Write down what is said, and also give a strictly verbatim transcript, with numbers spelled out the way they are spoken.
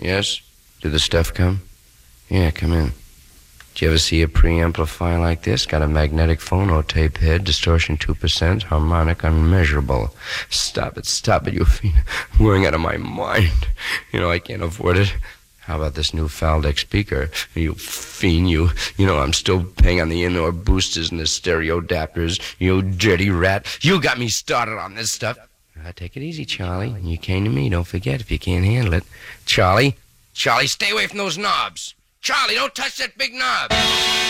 Yes? Did the stuff come? Yeah, come in. Did you ever see a preamplifier like this? Got a magnetic phonotape head, distortion two percent, harmonic unmeasurable. Stop it, stop it, you fiend. I'm going out of my mind. You know, I can't afford it. How about this new Faldex speaker? You fiend, you. You know, I'm still paying on the in-ear boosters and the stereo adapters. You dirty rat. You got me started on this stuff. Uh, take it easy, Charlie. You came to me. Don't forget if you can't handle it. Charlie? Charlie, stay away from those knobs. Charlie, don't touch that big knob.